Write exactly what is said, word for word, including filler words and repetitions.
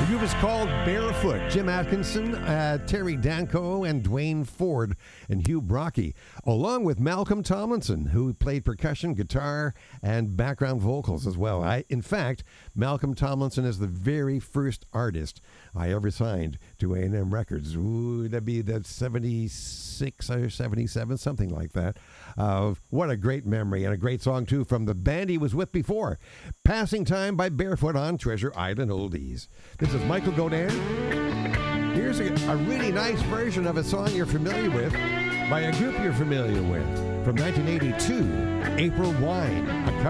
group is called Barefoot. Jim Atkinson, uh, Terry Danko, and Dwayne Ford, and Hugh Brocky, along with Malcolm Tomlinson, who played percussion, guitar, and background vocals as well. I, in fact, Malcolm Tomlinson is the very first artist I ever signed to A and M Records. Ooh, that'd be the seventy-six or seventy-seven, something like that. Uh, what a great memory, and a great song, too, from the band he was with before. Passing Time by Barefoot on Treasure Island Oldies. This is Michael Godin. Here's a, a really nice version of a song you're familiar with by a group you're familiar with. From nineteen eighty-two, April Wine. A